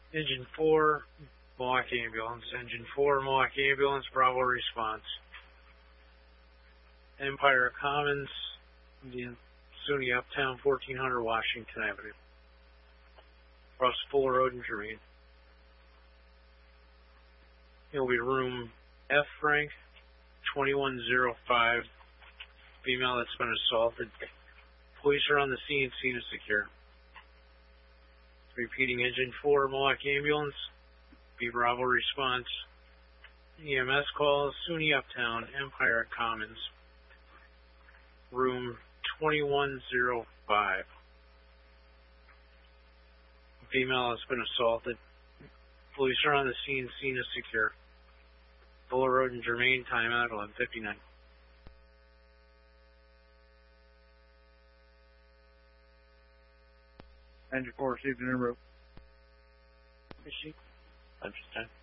Engine 4, Milwaukee Ambulance. Engine 4, Milwaukee Ambulance, Bravo response. Empire Commons, SUNY Uptown, 1400 Washington Avenue. Across Fuller Road in Jermaine. It'll be room F rank, 2105. Female that's been assaulted. Police are on the scene is secure. Repeating, Engine 4, Milwaukee Ambulance, B Bravo response. EMS calls, SUNY Uptown, Empire Commons, room 2105. Female has been assaulted. Police are on the scene is secure. Fuller Road in Jermaine, timeout 11:59. Engine 4 received an en route. Is she? Understand.